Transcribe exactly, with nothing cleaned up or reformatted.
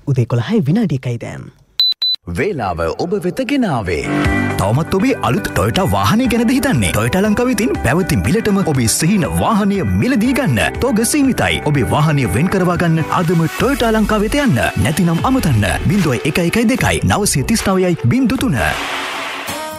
උදේ කොළහයි විනාඩි එකයි දැන්. වේලාව ඔබ වෙත ගෙනාවේ. තවමත් ඔබේ අලුත් ටොයටා වාහනය ගැනද හිතන්නේ? ටොයටා ලංකාව විසින් පැවති මිලටම ඔබේ සිහින වාහනය මිලදී ගන්න. තෝග සීමිතයි. ඔබේ වාහනය වෙන් කරවා ගන්න අදම ටොයටා ලංකාව වෙත යන්න. නැතිනම් අමතන්න. බිංදුව එක එකයි දෙකයි නවසිය තිස් නවයයි බිංදුව තුන.